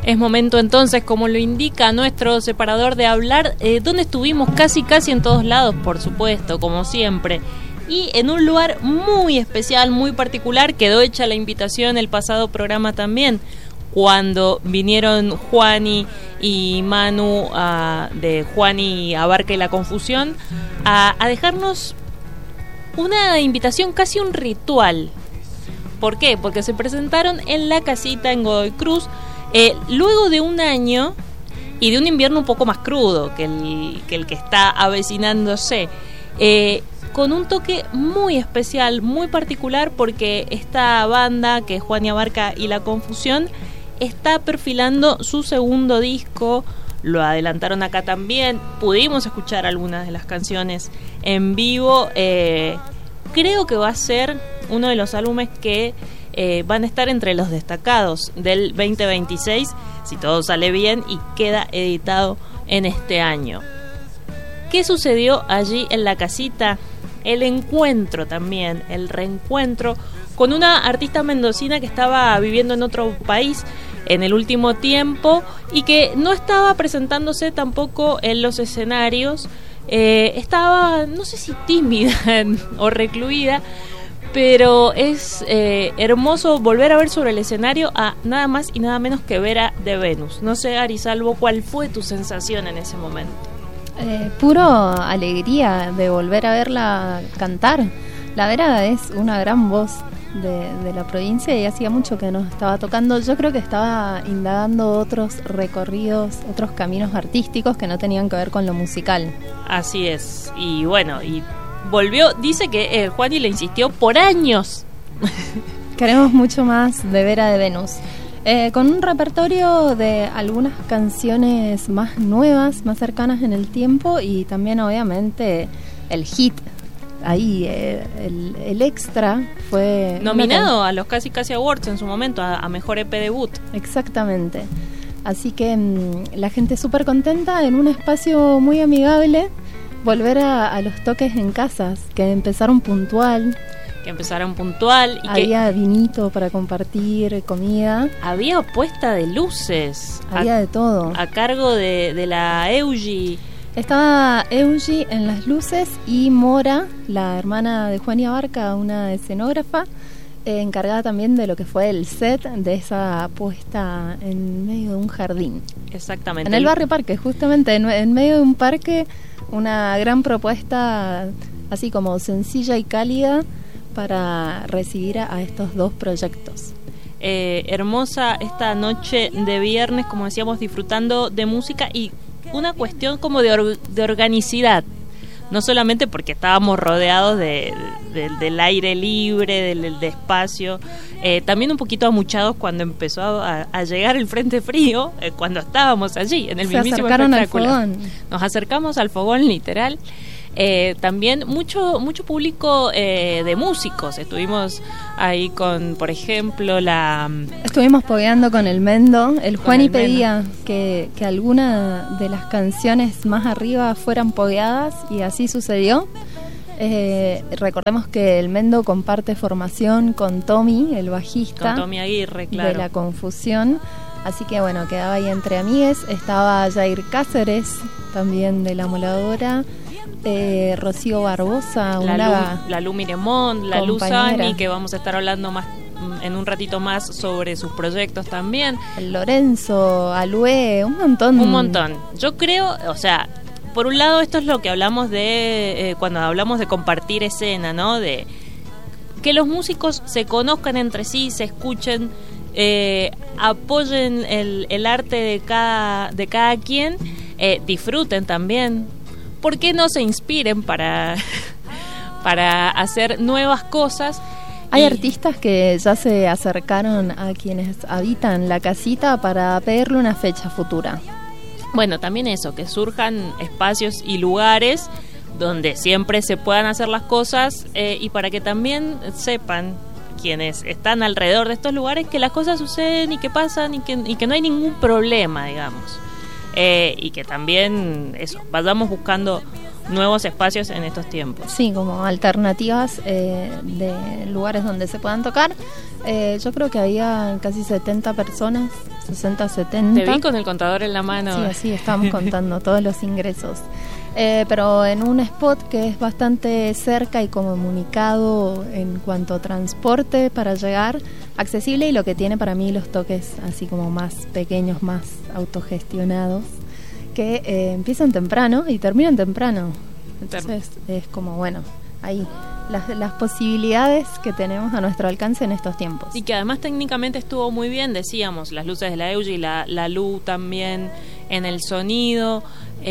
Es momento entonces, como lo indica nuestro separador, de hablar donde estuvimos casi en todos lados, por supuesto, como siempre. Y en un lugar muy especial, muy particular, quedó hecha la invitación el pasado programa también, cuando vinieron Juani y Manu de Juani Abarca y la Confusión a dejarnos una invitación, casi un ritual. ¿Por qué? Porque se presentaron en la casita en Godoy Cruz luego de un año y de un invierno un poco más crudo que el que está avecinándose, con un toque muy especial, muy particular, porque esta banda, que es Juani Abarca y la Confusión, está perfilando su segundo disco. Lo adelantaron acá también, pudimos escuchar algunas de las canciones en vivo. Creo que va a ser uno de los álbumes que van a estar entre los destacados del 2026, si todo sale bien y queda editado en este año. ¿Qué sucedió allí en la casita? El encuentro también, el reencuentro con una artista mendocina que estaba viviendo en otro país en el último tiempo y que no estaba presentándose tampoco en los escenarios. Estaba, no sé si tímida o recluida, pero es hermoso volver a ver sobre el escenario a nada más y nada menos que Vera de Venus. No sé, Arisalvo, ¿cuál fue tu sensación en ese momento? Puro alegría de volver a verla cantar. La Vera es una gran voz de la provincia y hacía mucho que nos estaba tocando. Yo creo que estaba indagando otros recorridos, otros caminos artísticos que no tenían que ver con lo musical. Así es, y bueno, y volvió, dice que Juani le insistió por años. Queremos mucho más de Vera de Venus. Con un repertorio de algunas canciones más nuevas, más cercanas en el tiempo, y también obviamente el hit. Ahí el extra fue nominado a los Casi Awards en su momento, a Mejor EP Debut. Exactamente. Así que la gente súper contenta, en un espacio muy amigable, volver a los toques en casas, que empezaron puntual. Y había vinito para compartir, comida. Había puesta de luces. Había de todo. A cargo de la Eugi. Estaba Eugi en las luces y Mora, la hermana de Juani Abarca, una escenógrafa, encargada también de lo que fue el set de esa puesta en medio de un jardín. Exactamente. En el Barrio Parque, justamente en medio de un parque, una gran propuesta así como sencilla y cálida para recibir a estos dos proyectos. Hermosa esta noche de viernes, como decíamos, disfrutando de música y una cuestión como de organicidad, no solamente porque estábamos rodeados del aire libre, del espacio, también un poquito amuchados cuando empezó a llegar el frente frío, cuando estábamos allí en el mismísimo espectáculo. Nos acercamos al fogón, literal. También mucho público de músicos. Estuvimos ahí con, por ejemplo, estuvimos pogueando con el Mendo. El Juani pedía que alguna de las canciones más arriba fueran pogueadas y así sucedió. Recordemos que el Mendo comparte formación con Tommy, el bajista, con Tommy Aguirre, claro, de la Confusión. Así que bueno, quedaba ahí entre amigues. Estaba Jair Cáceres, también de La Moladora. Rocío Barbosa, la Lu Miremont, la Lu Sani, que vamos a estar hablando más en un ratito más sobre sus proyectos también. El Lorenzo, Alué, un montón. Yo creo, o sea, por un lado esto es lo que hablamos de cuando hablamos de compartir escena, ¿no? De que los músicos se conozcan entre sí, se escuchen, apoyen el arte de cada quien, disfruten también. ¿Por qué no se inspiren para hacer nuevas cosas? Hay artistas que ya se acercaron a quienes habitan la casita para pedirle una fecha futura. Bueno, también eso, que surjan espacios y lugares donde siempre se puedan hacer las cosas y para que también sepan quienes están alrededor de estos lugares que las cosas suceden y que pasan y que no hay ningún problema, digamos. Y que también eso, vayamos buscando nuevos espacios en estos tiempos. Sí, como alternativas de lugares donde se puedan tocar. Yo creo que había casi 70 personas, 60, 70. Te vi con el contador en la mano. Sí, así estábamos contando todos los ingresos. Pero en un spot que es bastante cerca y comunicado en cuanto a transporte para llegar, accesible, y lo que tiene para mí los toques así como más pequeños, más autogestionados, que empiezan temprano y terminan temprano. Entonces es como, bueno, ahí las posibilidades que tenemos a nuestro alcance en estos tiempos. Y que además técnicamente estuvo muy bien, decíamos, las luces de la EUGI, la luz también en el sonido.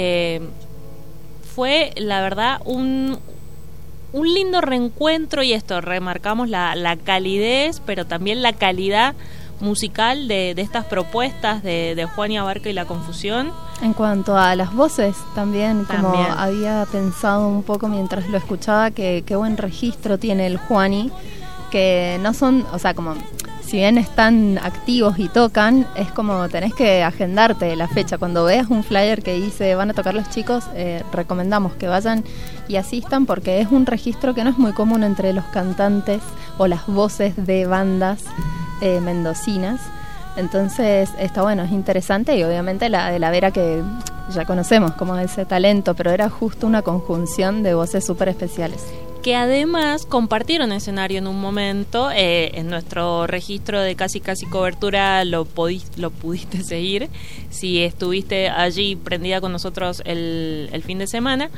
Fue, la verdad, un lindo reencuentro, y esto, remarcamos la calidez, pero también la calidad musical de estas propuestas de Juani Abarca y La Confusión. En cuanto a las voces, también, como había pensado un poco mientras lo escuchaba, que qué buen registro tiene el Juani, que no son, o sea, como si bien están activos y tocan, es como tenés que agendarte la fecha. Cuando veas un flyer que dice van a tocar los chicos, recomendamos que vayan y asistan, porque es un registro que no es muy común entre los cantantes o las voces de bandas mendocinas. Entonces está bueno, es interesante, y obviamente la de la Vera, que ya conocemos como ese talento, pero era justo una conjunción de voces súper especiales. Que además compartieron escenario en un momento, en nuestro registro de casi cobertura lo pudiste seguir, si estuviste allí prendida con nosotros el fin de semana.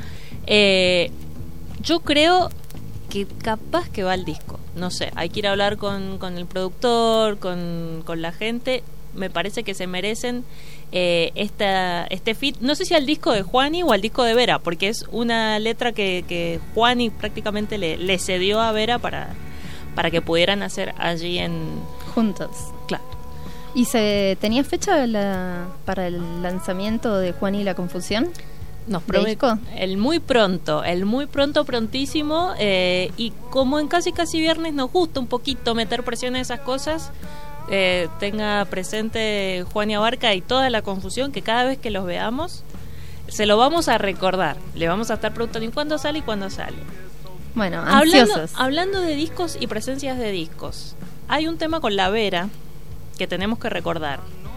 Yo creo que capaz que va el disco, no sé, hay que ir a hablar con el productor, con la gente. Me parece que se merecen este feat, no sé si al disco de Juani o al disco de Vera, porque es una letra que Juani prácticamente le cedió a Vera para que pudieran hacer allí juntos. Claro. ¿Y se tenía fecha para el lanzamiento de Juani y La Confusión? Nos prometió el muy pronto, prontísimo, y como en casi viernes nos gusta un poquito meter presión en esas cosas, tenga presente Juani Abarca y toda La Confusión, que cada vez que los veamos se lo vamos a recordar, le vamos a estar preguntando ¿y cuándo sale? Bueno, ansiosos. Hablando de discos y presencias de discos, hay un tema con la Vera que tenemos que recordar,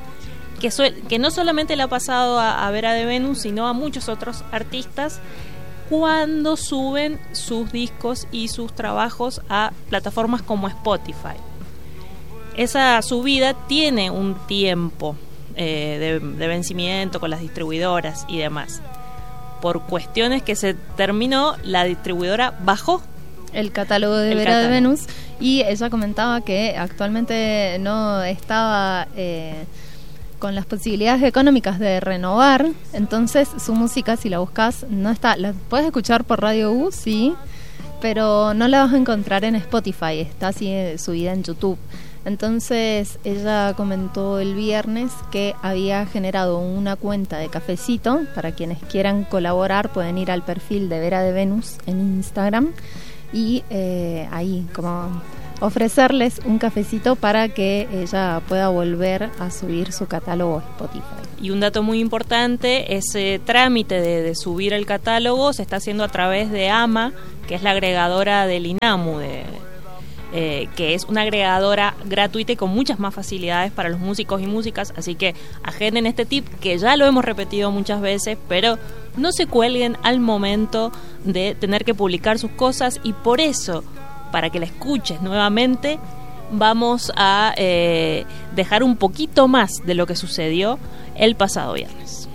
que no solamente le ha pasado a Vera de Venus, sino a muchos otros artistas cuando suben sus discos y sus trabajos a plataformas como Spotify. Esa subida tiene un tiempo de vencimiento con las distribuidoras y demás. Por cuestiones que se terminó, la distribuidora bajó el catálogo de Vera de Venus, y ella comentaba que actualmente no estaba con las posibilidades económicas de renovar. Entonces su música, si la buscas, no está. La puedes escuchar por Radio U, sí, pero no la vas a encontrar en Spotify, está así subida en YouTube. Entonces ella comentó el viernes que había generado una cuenta de cafecito. Para quienes quieran colaborar pueden ir al perfil de Vera de Venus en Instagram y ahí como ofrecerles un cafecito para que ella pueda volver a subir su catálogo a Spotify. Y un dato muy importante, ese trámite de subir el catálogo se está haciendo a través de AMA, que es la agregadora del INAMU, que es una agregadora gratuita y con muchas más facilidades para los músicos y músicas, así que agenden este tip, que ya lo hemos repetido muchas veces, pero no se cuelguen al momento de tener que publicar sus cosas. Y por eso, para que la escuches nuevamente, vamos a dejar un poquito más de lo que sucedió el pasado viernes.